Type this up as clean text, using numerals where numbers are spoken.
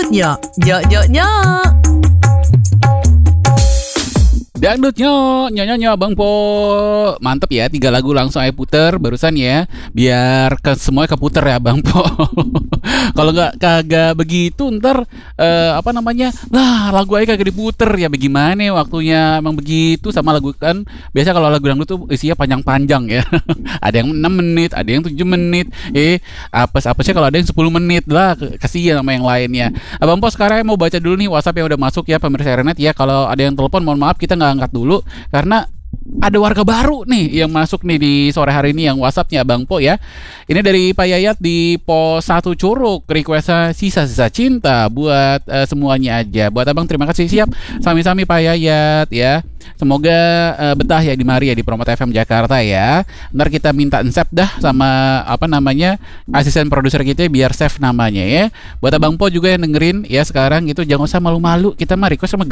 Dangdutnya, nyok. Dangdutnya, nyonya Bang Po. Mantep ya, 3 lagu langsung aja puter barusan ya. Biar semuanya keputer ya Bang Po. Kalau nggak kagak begitu ntar lah lagu aja kagak diputer ya, bagaimana waktunya emang begitu sama lagu kan. Biasa kalau lagu dangdut tuh isinya panjang-panjang ya. Ada yang 6 menit, ada yang 7 menit. Apes-apesnya kalau ada yang 10 menit lah, kasihan sama yang lainnya. Bang Po sekarang mau baca dulu nih WhatsApp yang udah masuk ya pemirsa Renet ya. Kalau ada yang telepon mohon maaf kita nggak angkat dulu karena ada warga baru nih yang masuk nih di sore hari ini yang WhatsAppnya Bang Po ya. Ini dari Pak Yayat di Pos 1 Curug, requestnya sisa-sisa cinta buat semuanya aja. Buat Abang terima kasih, siap. Sami-sami Pak Yayat ya. Semoga betah ya di mari ya di Promote FM Jakarta ya. Ntar kita minta nsep dah sama asisten produser kita biar save namanya ya. Buat Abang Po juga yang dengerin ya sekarang itu jangan usah malu-malu, kita mah request sama